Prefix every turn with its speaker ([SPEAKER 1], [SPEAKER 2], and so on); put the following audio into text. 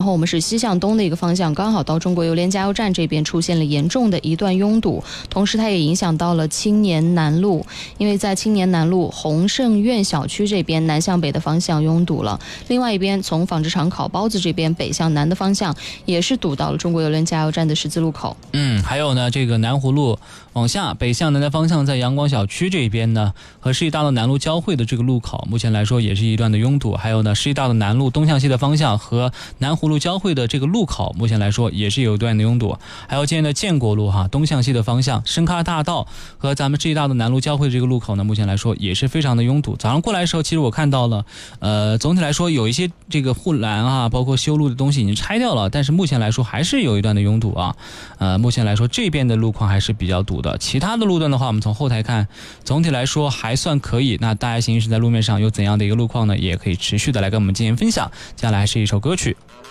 [SPEAKER 1] 后我们是西向东的一个方向，刚好到中国邮联加油站这边出现了严重的一段拥堵，同时它也影响到了青年南路，因为在青年南路宏盛苑小区这边南向北的方向拥堵了，另外一边从纺织厂烤包子这边北向南的方向也是堵到了中国邮联加油站的十字路口。
[SPEAKER 2] 还有呢，这个南湖路往下北向南的方向，在阳光小区这边呢和世纪大道南路交汇的这个路口，目前来说也是一段的拥堵。还有呢，世纪大道南路东向西的方向和南湖路交汇的这个路口，目前来说也是有一段的拥堵。还有今天的建国路东向西的方向，深咖大道和咱们世纪大道南路交汇的这个路口呢，目前来说也是非常的拥堵。早上过来的时候，其实我看到了，总体来说有一些这个护栏包括修路的东西已经拆掉了，但是目前来说还是有一段的拥堵目前来说这边的路况还是比较堵的。其他的路段的话，我们从后台看，总体来说还算可以。那大家行驶在路面上有怎样的一个路况呢？也可以持续的来跟我们进行分享。接下来是一首歌曲。